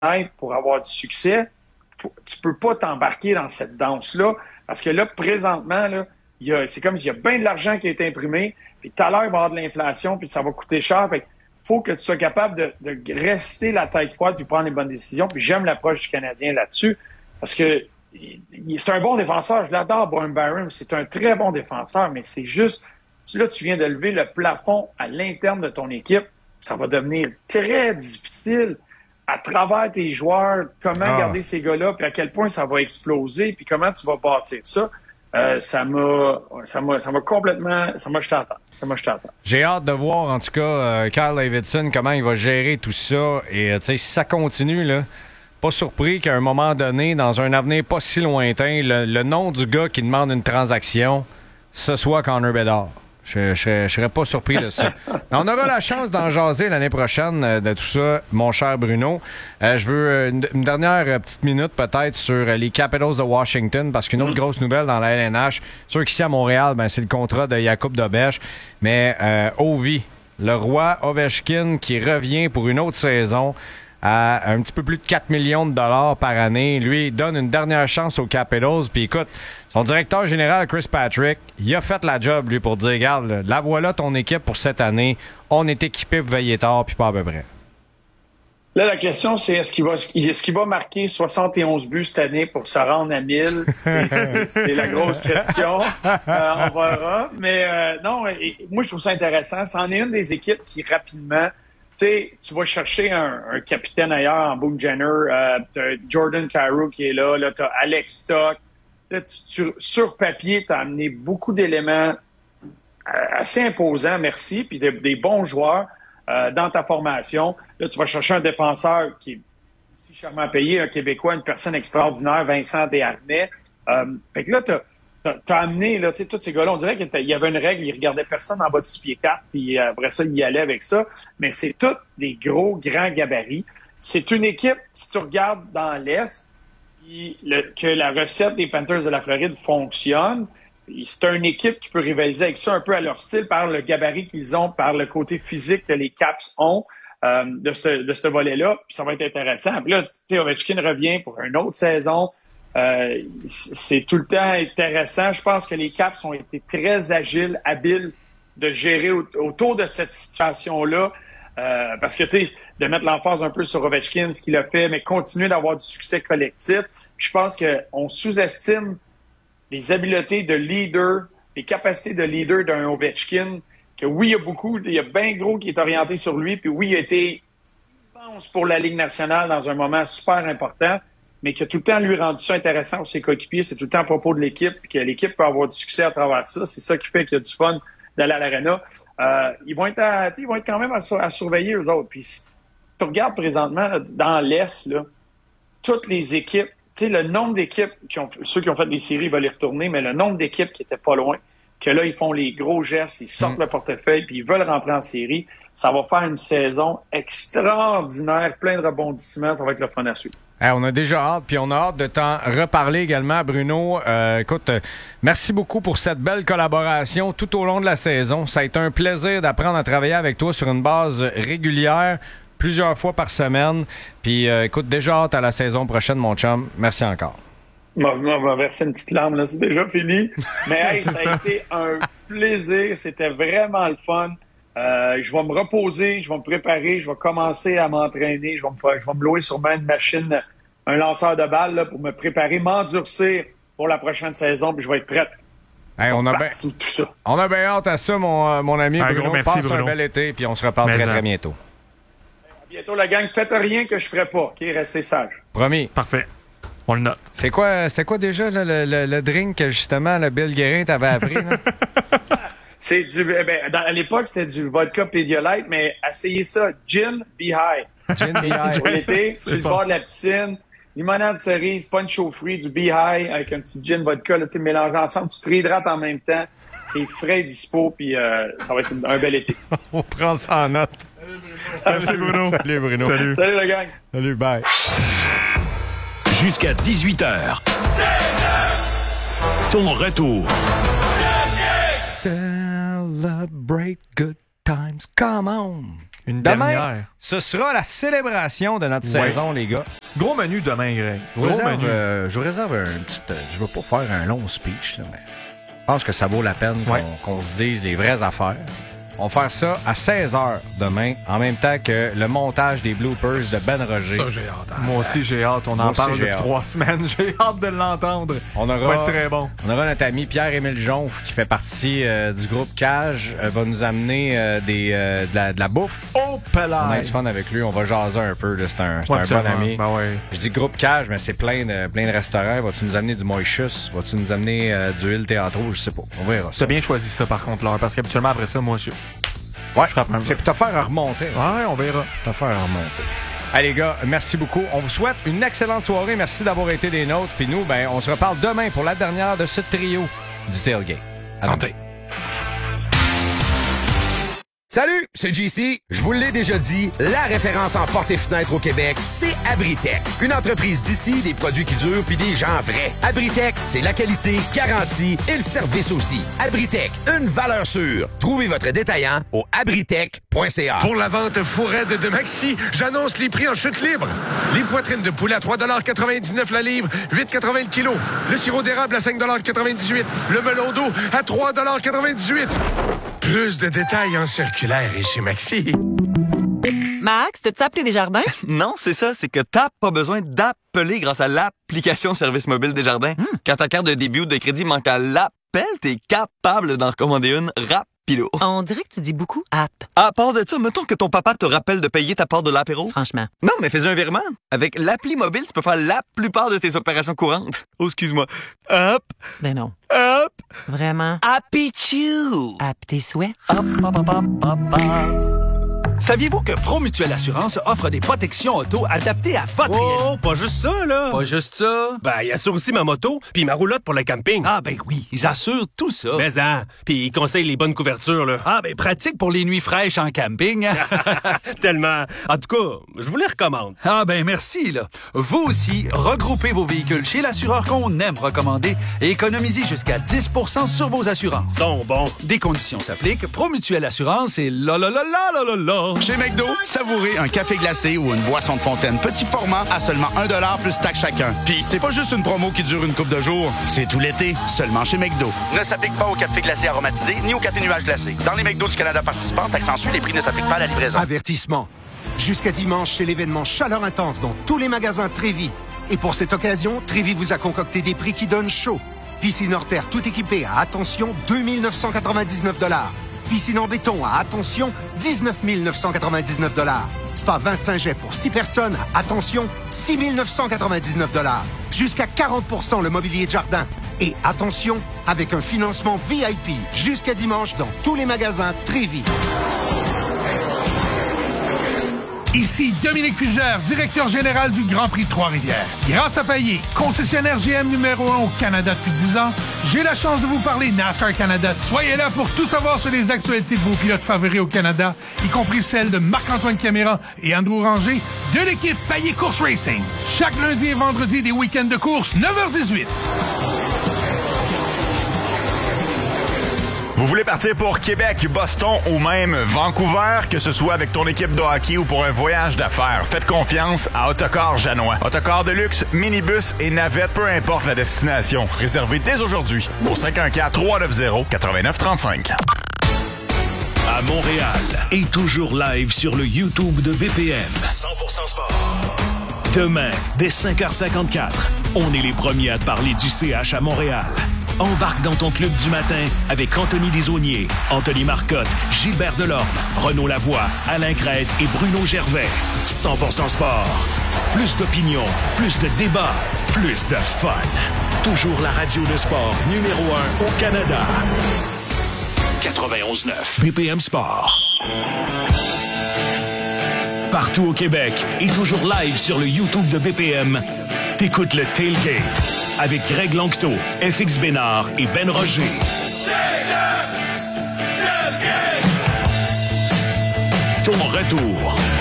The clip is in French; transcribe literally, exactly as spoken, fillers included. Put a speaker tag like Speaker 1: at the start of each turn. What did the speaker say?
Speaker 1: pour avoir du succès, faut, tu peux pas t'embarquer dans cette danse-là. Parce que là, présentement, là, il y a, c'est comme s'il y a bien de l'argent qui a été imprimé, puis tout à l'heure, il va y avoir de l'inflation, puis ça va coûter cher. Fait faut que tu sois capable de, de rester la tête froide puis prendre les bonnes décisions. Puis j'aime l'approche du Canadien là-dessus, parce que il, il, c'est un bon défenseur. Je l'adore, Bowen Byram. C'est un très bon défenseur, mais c'est juste, là, tu viens de lever le plafond à l'interne de ton équipe. Ça va devenir très difficile à travers tes joueurs, comment ah. garder ces gars-là, puis à quel point ça va exploser, puis comment tu vas bâtir ça. Euh, ça m'a ça m'a ça m'a complètement ça m'a jeté à terre. Ça m'a jeté à terre.
Speaker 2: J'ai hâte de voir en tout cas euh, Kyle Davidson comment il va gérer tout ça, et euh, tu sais, si ça continue là, pas surpris qu'à un moment donné, dans un avenir pas si lointain, le, le nom du gars qui demande une transaction, ce soit Connor Bedard. Je, je, je serais pas surpris de ça. On aura la chance d'en jaser l'année prochaine euh, de tout ça, mon cher Bruno. Euh, je veux une, une dernière euh, petite minute peut-être sur euh, les Capitals de Washington, parce qu'une autre grosse nouvelle dans la L N H, sûr qu'ici à Montréal, ben, c'est le contrat de Jakub Dobeš, mais euh, Ovi, le roi Ovechkin qui revient pour une autre saison à un petit peu plus de quatre millions de dollars par année. Lui, il donne une dernière chance aux Capitals. Puis écoute, son directeur général, Chris Patrick, il a fait la job, lui, pour dire, regarde, la voilà ton équipe pour cette année. On est équipé pour veiller tard, puis pas à peu près.
Speaker 1: Là, la question, c'est est-ce qu'il va, est-ce qu'il va marquer soixante et onze buts cette année pour se rendre à mille? C'est, c'est, c'est la grosse question. Euh, on verra. Mais euh, non, et, moi, je trouve ça intéressant. C'en est une des équipes qui, rapidement, tu sais, tu vas chercher un, un capitaine ailleurs en Boone Jenner, euh, t'as Jordan Kyrou qui est là, là t'as Alex Stock. Là, tu, tu, sur papier, tu as amené beaucoup d'éléments assez imposants, merci, puis des, des bons joueurs euh, dans ta formation. Là, tu vas chercher un défenseur qui est aussi chèrement payé, un Québécois, une personne extraordinaire, Vincent Desharnais. Euh, fait que là, tu as amené là, tous ces gars-là, on dirait qu'il y avait une règle, ils regardaient personne en bas de six pieds quatre, puis après ça, ils y allaient avec ça. Mais c'est tous des gros, grands gabarits. C'est une équipe, si tu regardes dans l'Est, puis le, que la recette des Panthers de la Floride fonctionne. C'est une équipe qui peut rivaliser avec ça un peu à leur style, par le gabarit qu'ils ont, par le côté physique que les Caps ont euh, de ce de ce volet-là. Puis ça va être intéressant. Puis là, tu sais, Ovechkin revient pour une autre saison. Euh, c'est tout le temps intéressant. Je pense que les Caps ont été très agiles, habiles de gérer au, autour de cette situation-là. Euh, parce que, tu sais, de mettre l'emphase un peu sur Ovechkin, ce qu'il a fait, mais continuer d'avoir du succès collectif. Puis je pense qu'on sous-estime les habiletés de leader, les capacités de leader d'un Ovechkin, que oui, il y a beaucoup, il y a bien gros qui est orienté sur lui, puis oui, il a été immense pour la Ligue nationale dans un moment super important, mais qui a tout le temps lui rendu ça intéressant pour ses coéquipiers. C'est tout le temps à propos de l'équipe, puis que l'équipe peut avoir du succès à travers ça. C'est ça qui fait qu'il y a du fun d'aller à l'Arena. Euh, ils vont être à, ils vont être quand même à, à surveiller eux autres. Puis si tu regardes présentement là, dans l'Est, là, toutes les équipes, tu sais, le nombre d'équipes, qui ont, ceux qui ont fait des séries vont les retourner, mais le nombre d'équipes qui étaient pas loin, que là, ils font les gros gestes, ils sortent mmh. le portefeuille, puis ils veulent rentrer en série, ça va faire une saison extraordinaire, plein de rebondissements, ça va être le fun à suivre.
Speaker 2: Hey, on a déjà hâte, puis on a hâte de t'en reparler également, Bruno. Euh, écoute, euh, merci beaucoup pour cette belle collaboration tout au long de la saison. Ça a été un plaisir d'apprendre à travailler avec toi sur une base régulière, plusieurs fois par semaine. Puis euh, écoute, déjà hâte à la saison prochaine, mon chum. Merci encore.
Speaker 1: On va verser une petite larme, là, c'est déjà fini. Mais hey, ça, ça a été un plaisir, c'était vraiment le fun. Euh, je vais me reposer, je vais me préparer, je vais commencer à m'entraîner, je vais me, je vais me louer sûrement une machine, un lanceur de balles là, pour me préparer, m'endurcir pour la prochaine saison, puis je vais être prête.
Speaker 2: Hey, on, a ben,
Speaker 1: tout ça.
Speaker 2: on a bien hâte à ça, mon, mon ami un Bruno. Merci, Passe Bruno. Un bel été, puis on se reparle Mais très, ça. très bientôt.
Speaker 1: À bientôt, la gang. Faites rien que je ferai pas, OK? Restez sages.
Speaker 2: Promis.
Speaker 3: Parfait. On le note.
Speaker 2: C'est quoi, c'était quoi déjà là, le, le, le drink que justement le Bill Guérin t'avait appris? Là?
Speaker 1: C'est du, ben, dans, à l'époque, c'était du vodka Pedialyte, mais essayez ça. Gin, be high.
Speaker 2: Gin, be high.
Speaker 1: Pour l'été, sur le bord de la piscine, limonade cerise, punch au fruit, du be high, avec un petit gin vodka, là, tu sais, mélangé ensemble. Tu te réhydrates en même temps. T'es frais et dispo, puis euh, ça va être un bel été.
Speaker 2: On prend ça en note.
Speaker 3: Merci, Bruno.
Speaker 2: Salut, Bruno.
Speaker 3: Salut.
Speaker 1: Salut, la gang.
Speaker 2: Salut, bye.
Speaker 4: Jusqu'à dix-huit heures. Ton retour.
Speaker 2: Celebrate good times. Come on.
Speaker 3: Une
Speaker 2: Demain,
Speaker 3: dernière.
Speaker 2: ce sera la célébration de notre
Speaker 3: Ouais.
Speaker 2: saison, les gars.
Speaker 3: Gros menu demain, Greg.
Speaker 2: Je vous
Speaker 3: Gros
Speaker 2: réserve,
Speaker 3: menu.
Speaker 2: euh, je vous réserve un petit... euh, je ne vais pas faire un long speech, là, mais je pense que ça vaut la peine qu'on
Speaker 3: Ouais.
Speaker 2: qu'on se dise les vraies affaires. On va faire ça à seize heures demain, en même temps que le montage des bloopers de Ben Roger.
Speaker 4: Ça, j'ai hâte.
Speaker 3: Moi aussi, j'ai hâte. On
Speaker 2: Moi
Speaker 3: en
Speaker 2: aussi,
Speaker 3: parle
Speaker 2: j'ai
Speaker 3: depuis
Speaker 2: hâte.
Speaker 3: trois semaines. J'ai hâte de l'entendre.
Speaker 2: On
Speaker 3: Ça va
Speaker 2: aura,
Speaker 3: être très bon.
Speaker 2: on aura notre ami Pierre-Émile Jonf, qui fait partie euh, du groupe Cage, euh, va nous amener euh, des, euh, de, la, de la bouffe.
Speaker 3: Oh,
Speaker 2: On a
Speaker 3: pelage.
Speaker 2: du fun avec lui, on va jaser un peu. là. C'est un, c'est
Speaker 3: Ouais,
Speaker 2: un bon
Speaker 3: absolument.
Speaker 2: ami.
Speaker 3: Ben ouais.
Speaker 2: Je dis groupe Cage, mais c'est plein de, plein de restaurants. Vas-tu nous amener du Moishus? Vas-tu nous amener euh, du Il Teatro? Je sais pas. On verra ça.
Speaker 3: T'as bien choisi ça, par contre, Laure, parce qu'habituellement, après ça, moi, je
Speaker 2: Ouais,
Speaker 3: je frappe un peu.
Speaker 2: c'est pour te faire remonter.
Speaker 3: Ouais, on verra.
Speaker 2: Te faire remonter. Allez, les gars, merci beaucoup. On vous souhaite une excellente soirée. Merci d'avoir été des nôtres. Puis nous, ben, on se reparle demain pour la dernière de ce trio du Tailgate. À
Speaker 4: Santé.
Speaker 5: Salut, c'est J C. Je vous l'ai déjà dit, la référence en portes et fenêtres au Québec, c'est Abritech. Une entreprise d'ici, des produits qui durent puis des gens vrais. Abritech, c'est la qualité, garantie et le service aussi. Abritech, une valeur sûre. Trouvez votre détaillant au abritech point c a.
Speaker 6: Pour la vente fourraide de Maxi, j'annonce les prix en chute libre. Les poitrines de poulet à trois dollars quatre-vingt-dix-neuf la livre, huit quatre-vingts le kilo. Le sirop d'érable à cinq dollars quatre-vingt-dix-huit. Le melon d'eau à trois dollars quatre-vingt-dix-huit. Plus de détails en circulaire et chez Maxi.
Speaker 7: Max, t'as-tu appelé Desjardins?
Speaker 8: Non, c'est ça, c'est que t'as pas besoin d'appeler grâce à l'application Service mobile Desjardins.
Speaker 7: Hmm.
Speaker 8: Quand ta carte de débit ou de crédit manque à l'appel, t'es capable d'en recommander une rapido.
Speaker 7: On dirait que tu dis beaucoup app.
Speaker 8: À part de ça, mettons que ton papa te rappelle de payer ta part de l'apéro.
Speaker 7: Franchement.
Speaker 8: Non, mais fais un virement. Avec l'appli mobile, tu peux faire la plupart de tes opérations courantes. Oh, excuse-moi. Hop,
Speaker 7: Ben non.
Speaker 8: hop,
Speaker 7: Vraiment.
Speaker 8: happy chew.
Speaker 7: App tes souhaits.
Speaker 8: Hop, hop, hop, hop, hop, hop.
Speaker 9: Saviez-vous que Promutuelle Assurance offre des protections auto adaptées à votre
Speaker 6: Oh, pas juste ça, là.
Speaker 9: Pas juste ça.
Speaker 6: Ben, il assure aussi ma moto puis ma roulotte pour le camping.
Speaker 9: Ah ben oui, ils assurent tout ça.
Speaker 6: Mais hein, puis ils conseillent les bonnes couvertures, là.
Speaker 9: Ah ben pratique pour les nuits fraîches en camping.
Speaker 6: Tellement. En tout cas, je vous les recommande.
Speaker 9: Ah ben merci là. Vous aussi, regroupez vos véhicules chez l'assureur qu'on aime recommander et économisez jusqu'à dix pour cent sur vos assurances.
Speaker 6: Sont bons.
Speaker 9: Des conditions s'appliquent. Promutuelle Assurance et là là là là là là là.
Speaker 10: Chez McDo, savourez un café glacé ou une boisson de fontaine petit format à seulement un dollar plus taxe chacun. Puis c'est pas juste une promo qui dure une couple de jours, c'est tout l'été, seulement chez McDo. Ne s'applique pas au café glacé aromatisé ni au café nuage glacé. Dans les McDo du Canada participants, taxe en sus, les prix ne s'appliquent pas à la livraison.
Speaker 11: Avertissement. Jusqu'à dimanche, c'est l'événement Chaleur Intense dans tous les magasins Trévi. Et pour cette occasion, Trévi vous a concocté des prix qui donnent chaud. Piscine hors terre tout équipée à, attention, deux mille neuf cent quatre-vingt-dix-neuf dollars. Piscine en béton à, attention, dix-neuf mille neuf cent quatre-vingt-dix-neuf dollars. Spa vingt-cinq jets pour six personnes à, attention, six mille neuf cent quatre-vingt-dix-neuf dollars. Jusqu'à quarante pour cent le mobilier de jardin. Et attention, avec un financement V I P jusqu'à dimanche dans tous les magasins Trévi.
Speaker 4: Ici Dominique Fugère, directeur général du Grand Prix de Trois-Rivières. Grâce à Payet, concessionnaire G M numéro un au Canada depuis dix ans, j'ai la chance de vous parler NASCAR Canada. Soyez là pour tout savoir sur les actualités de vos pilotes favoris au Canada, y compris celles de Marc-Antoine Caméra et Andrew Ranger de l'équipe Payet Course Racing. Chaque lundi et vendredi des week-ends de course, neuf heures dix-huit.
Speaker 12: Vous voulez partir pour Québec, Boston ou même Vancouver, que ce soit avec ton équipe de hockey ou pour un voyage d'affaires, faites confiance à Autocar Janois. Autocar de luxe, minibus et navette, peu importe la destination. Réservez dès aujourd'hui au cinq un quatre, trois neuf zéro, neuf neuf trois cinq.
Speaker 13: À Montréal et toujours live sur le YouTube de B P M.
Speaker 6: cent pour cent sport.
Speaker 13: Demain, dès cinq heures cinquante-quatre, on est les premiers à te parler du C H à Montréal. Embarque dans ton club du matin avec Anthony Desaulniers, Anthony Marcotte, Gilbert Delorme, Renaud Lavoie, Alain Crête et Bruno Gervais. cent pour cent sport. Plus d'opinion, plus de débats, plus de fun. Toujours la radio de sport numéro un au Canada. quatre-vingt-onze neuf B P M Sport. Partout au Québec et toujours live sur le YouTube de B P M, t'écoutes le Tailgate avec Greg Lanctot, F X Bénard et Ben Roger. Ton retour